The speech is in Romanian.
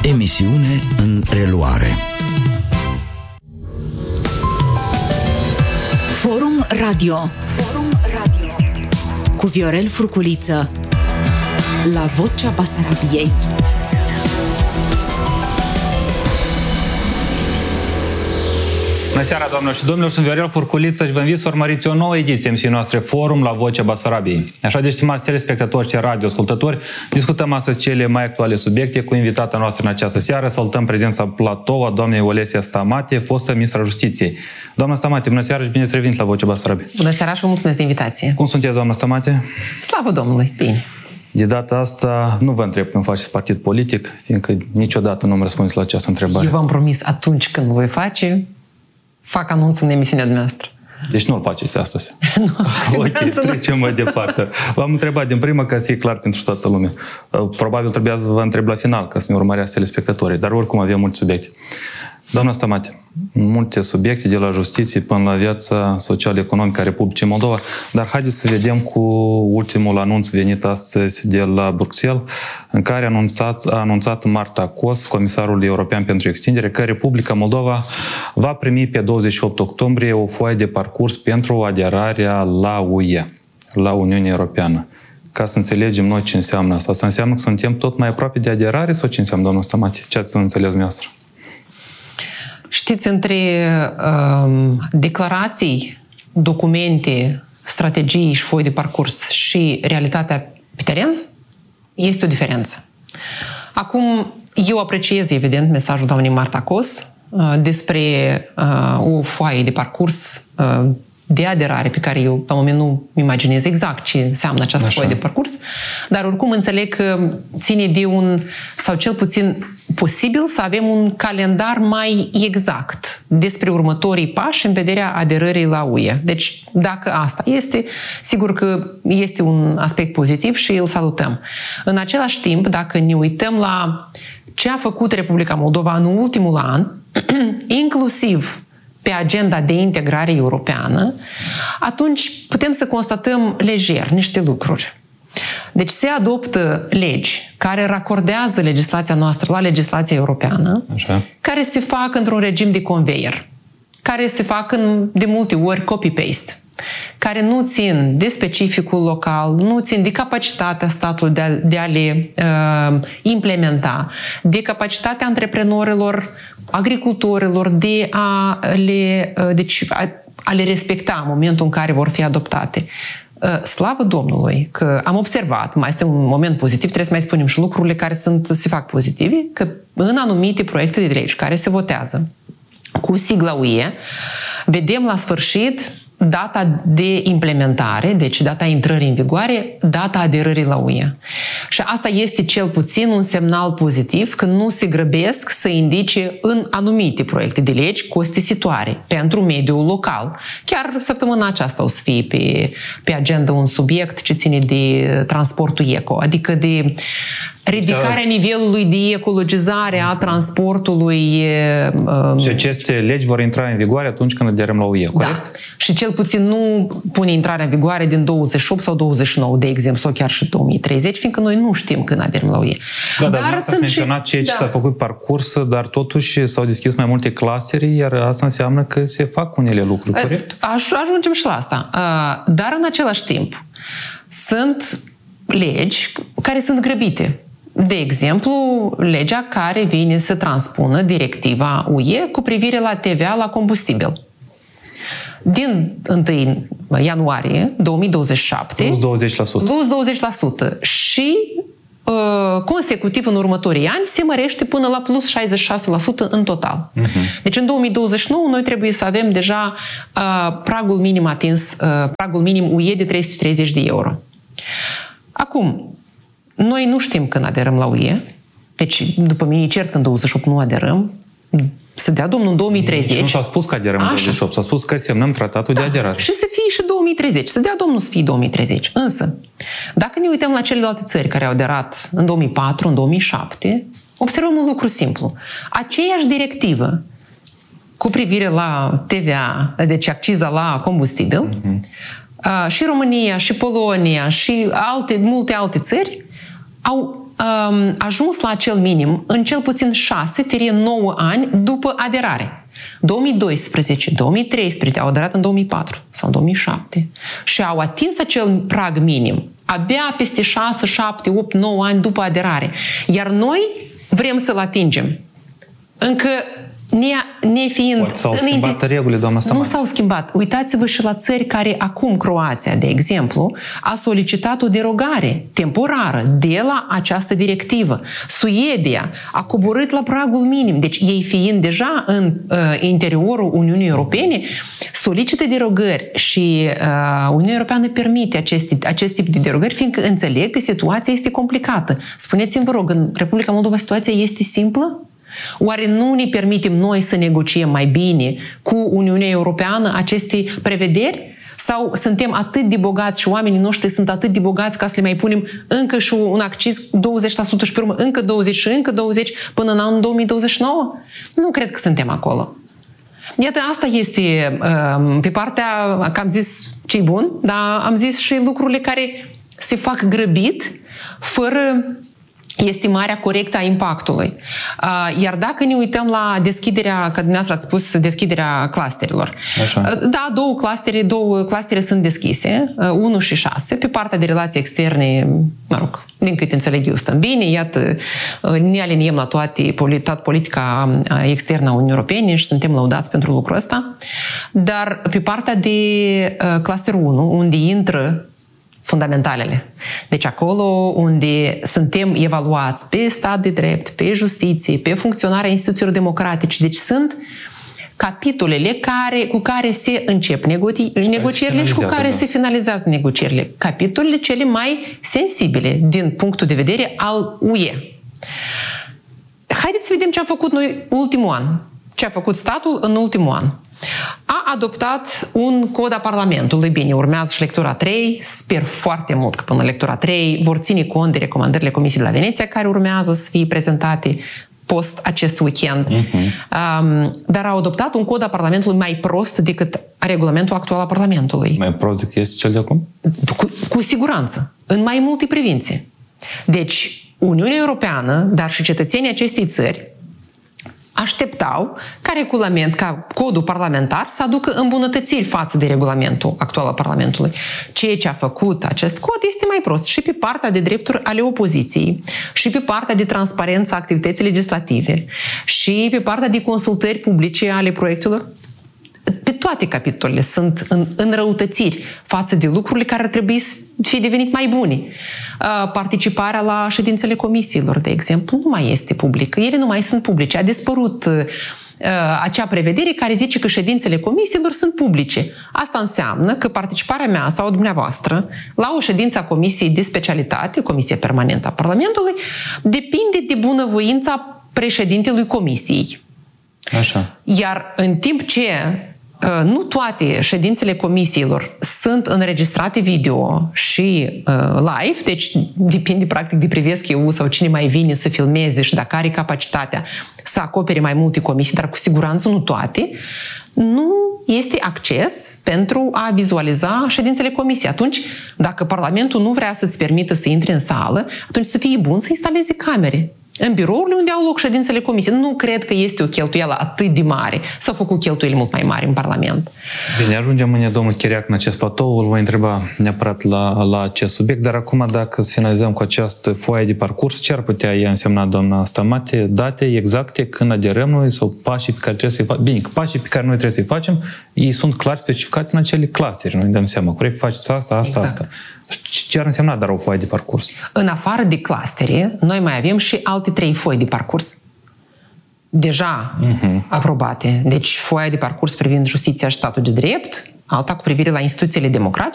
Emisiune în reluare. Forum Radio cu Viorel Furculiță la Vocea Basarabiei. Bună seara, doamnelor și domnilor, sunt Viorel Furculiță și vă invit să urmăriți o nouă ediție emisiunii noastre Forum la Vocea Basarabiei. Așa de, stimați telespectatori și radioascultători, discutăm astăzi cele mai actuale subiecte cu invitata noastră în această seară. Salutăm prezența platou a doamnei Olesia Stamate, fostă ministra Justiției. Doamna Stamate, bună seara și bine ați revenit la Vocea Basarabiei. Bună seara și vă mulțumesc de invitație. Cum sunteți, doamna Stamate? Slavă Domnului, bine. De data asta nu vă întreb când faceți partid politic, fiindcă niciodată nu îmi răspundeți la această întrebare. Eu v-am promis atunci când voi face, fac anunțul în emisiunea dumneavoastră. Deci nu-l faceți astăzi. Nu, ok, trecem mai departe. V-am întrebat din prima ca să e clar pentru toată lumea. Probabil trebuia să vă întreb la final ca să ne urmărească telespectatorii, dar oricum avem multe subiecte. Doamna Stamate, multe subiecte de la justiție până la viața social-economică a Republicii Moldova, dar haideți să vedem cu ultimul anunț venit astăzi de la Bruxelles, în care a anunțat Marta Kos, comisarul european pentru extindere, că Republica Moldova va primi pe 28 octombrie o foaie de parcurs pentru aderarea la UE, la Uniunea Europeană. Ca să înțelegem noi ce înseamnă asta. Asta înseamnă că suntem tot mai aproape de aderare sau ce înseamnă, doamna Stamate? Ce ați înțeles dumneavoastră? Știți, între declarații, documente, strategii și foi de parcurs și realitatea pe teren, este o diferență. Acum, eu apreciez, evident, mesajul doamnei Marta Kos despre o foaie de parcurs de aderare pe care eu, pe moment, nu imaginez exact ce înseamnă această foaie de parcurs, dar oricum înțeleg că ține de sau cel puțin posibil să avem un calendar mai exact despre următorii pași în vederea aderării la UE. Deci, dacă asta este, sigur că este un aspect pozitiv și îl salutăm. În același timp, dacă ne uităm la ce a făcut Republica Moldova în ultimul an, inclusiv pe agenda de integrare europeană, atunci putem să constatăm lejer niște lucruri. Deci se adoptă legi care racordează legislația noastră la legislația europeană, așa, care se fac într-un regim de conveier, care se fac de multe ori copy-paste, care nu țin de specificul local, nu țin de capacitatea statului de a le implementa, de capacitatea antreprenorilor, agricultorilor de a le respecta în momentul în care vor fi adoptate. Slavă Domnului că am observat, mai este un moment pozitiv, trebuie să mai spunem și lucrurile care se fac pozitive, că în anumite proiecte de legi care se votează cu sigla UE, vedem la sfârșit data de implementare, deci data intrării în vigoare, data aderării la UE. Și asta este cel puțin un semnal pozitiv că nu se grăbesc să indice în anumite proiecte de legi costisitoare pentru mediul local. Chiar săptămâna aceasta o să fie pe agenda un subiect ce ține de transportul eco, adică de ridicarea nivelului de ecologizare a transportului. Și aceste legi vor intra în vigoare atunci când aderăm la UE, corect? Da. Și cel puțin nu pune intrarea în vigoare din 28 sau 29, de exemplu, sau chiar și 2030, fiindcă noi nu știm când aderăm la UE. Dar ați menționat ceea ce s-a făcut parcurs, dar totuși s-au deschis mai multe clustere, iar asta înseamnă că se fac unele lucruri, corect? Ajungem și la asta. Dar în același timp sunt legi care sunt grăbite. De exemplu, legea care vine să transpună directiva UE cu privire la TVA la combustibil. Din 1 ianuarie 2027 plus 20% și consecutiv în următorii ani se mărește până la plus 66% în total. Deci în 2029 noi trebuie să avem deja pragul minim atins, pragul minim UE de 330 de euro. Acum, noi nu știm când aderăm la UE, deci după mine cert că în 28 nu aderăm, să dea Domnul în 2030. Și nu s-a spus că aderăm în 28, s-a spus că semnăm tratatul de aderare. Și să fie și 2030, să dea Domnul să fie 2030. Însă, dacă ne uităm la celelalte țări care au aderat în 2004, în 2007, observăm un lucru simplu. Aceeași directivă cu privire la TVA, deci acciza la combustibil, și România, și Polonia, și multe alte țări au ajuns la acel minim în cel puțin 6-9 ani după aderare. 2012, 2013, au aderat în 2004 sau 2007 și au atins acel prag minim abia peste 6, 7, 8, 9 ani după aderare. Iar noi vrem să-l atingem. Încă nefiind... S-au schimbat regulile, doamna Stamati. Nu s-au schimbat. Uitați-vă și la țări care acum, Croația, de exemplu, a solicitat o derogare temporară de la această directivă. Suedia a coborât la pragul minim. Deci ei fiind deja în interiorul Uniunii Europene, solicită derogări și Uniunea Europeană permite acest tip de derogări, fiindcă înțeleg că situația este complicată. Spuneți-mi, vă rog, în Republica Moldova situația este simplă? Oare nu ne permitem noi să negociem mai bine cu Uniunea Europeană aceste prevederi? Sau suntem atât de bogați și oamenii noștri sunt atât de bogați ca să le mai punem încă și un acciz 20% și pe urmă încă 20 și încă 20 până în anul 2029? Nu cred că suntem acolo. Iată, asta este pe partea, că am zis ce-i bun, dar am zis și lucrurile care se fac grăbit, fără estimarea corectă a impactului. Iar dacă ne uităm la deschiderea, că dumneavoastră ați spus deschiderea clusterilor. Așa. Da, două clustere sunt deschise, 1 și 6, pe partea de relații externe, mă rog, din câte înțeleg eu, stăm bine, iată, ne aliniem la toată politica externă a Uniunii Europene și suntem lăudați pentru lucrul ăsta. Dar pe partea de clusterul 1, unde intră fundamentalele. Deci acolo unde suntem evaluați pe stat de drept, pe justiție, pe funcționarea instituțiilor democratice. Deci sunt capitolele cu care se încep negocierile și cu care se finalizează negocierile. Capitolele cele mai sensibile din punctul de vedere al UE. Haideți să vedem ce am făcut noi ultimul an. Ce a făcut statul în ultimul an. A adoptat un cod a Parlamentului. Bine, urmează și lectura 3. Sper foarte mult că până în lectura 3 vor ține cont de recomandările Comisiei de la Veneția care urmează să fie prezentate post acest weekend. Dar a adoptat un cod a Parlamentului mai prost decât regulamentul actual al Parlamentului. Mai prost decât este cel de acum? Cu siguranță. În mai multe privințe. Deci, Uniunea Europeană, dar și cetățenii acestei țări, așteptau ca regulament, ca codul parlamentar să aducă îmbunătățiri față de regulamentul actual al Parlamentului. Ceea ce a făcut acest cod este mai prost și pe partea de drepturi ale opoziției, și pe partea de transparență a activității legislative, și pe partea de consultări publice ale proiectelor. Pe toate capitolele sunt înrăutățiri față de lucrurile care ar trebui să fie devenit mai bune. Participarea la ședințele comisiilor, de exemplu, nu mai este publică. Ele nu mai sunt publice. A dispărut acea prevedere care zice că ședințele comisiilor sunt publice. Asta înseamnă că participarea mea sau dumneavoastră la o ședință a Comisiei de Specialitate, Comisia Permanentă a Parlamentului, depinde de bunăvoința președintelui Comisiei. Așa. Iar în timp ce nu toate ședințele comisiilor sunt înregistrate video și live, deci depinde practic de privesc eu sau cine mai vine să filmeze și dacă are capacitatea să acopere mai multe comisii, dar cu siguranță nu toate, nu este acces pentru a vizualiza ședințele comisiei. Atunci, dacă Parlamentul nu vrea să-ți permită să intri în sală, atunci să fie bun să instaleze camere în birourile unde au loc ședințele comisiei. Nu cred că este o cheltuială atât de mare. S-au făcut cheltuieli mult mai mari în Parlament. Bine, ajungem mâine, domnul Chiriac, în acest platou. Îl voi întreba neapărat la acest subiect, dar acum, dacă să finalizăm cu această foaie de parcurs, ce ar putea ea însemna, doamna Stamati, date exacte când aderăm noi sau pașii pe care trebuie să-i facem? Bine, pașii pe care noi trebuie să-i facem, ei sunt clar specificați în acele claseri. Noi ne dăm seama, corect, faceți asta, asta. Ce ar însemna dar o foaie de parcurs? În afară de clustere, noi mai avem și alte 3 foi de parcurs deja aprobate. Deci foaia de parcurs privind justiția și statul de drept, alta cu privire la instituțiile democratice